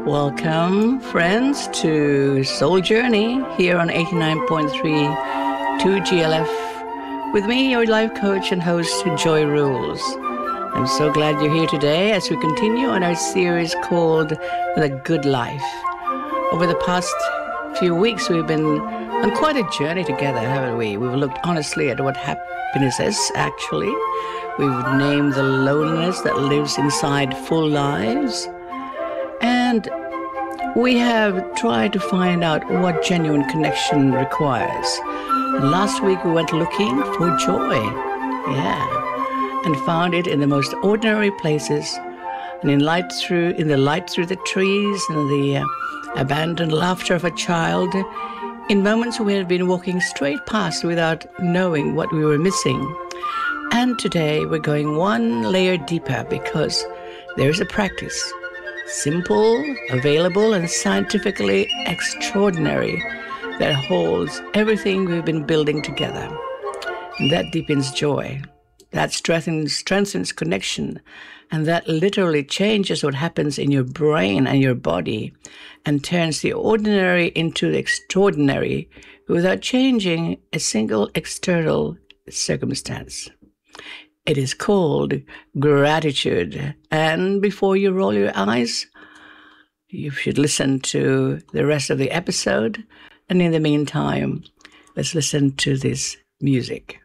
Welcome, friends, to Soul Journey here on 89.3 2GLF with me, your life coach and host, Joy Rules. I'm so glad you're here today as we continue on our series called The Good Life. Over the past few weeks, we've been on quite a journey together, haven't we? We've looked honestly at what happiness is, actually. We've named the loneliness that lives inside full lives. And we have tried to find out what genuine connection requires. Last week we went looking for joy, and found it in the most ordinary places, and in the light through the trees, and the abandoned laughter of a child, in moments we had been walking straight past without knowing what we were missing. And today we're going one layer deeper because there is a practice. Simple, available, and scientifically extraordinary that holds everything we've been building together. And that deepens joy. That strengthens connection. And that literally changes what happens in your brain and your body and turns the ordinary into the extraordinary without changing a single external circumstance. It is called gratitude. And before you roll your eyes, you should listen to the rest of the episode. And in the meantime, let's listen to this music.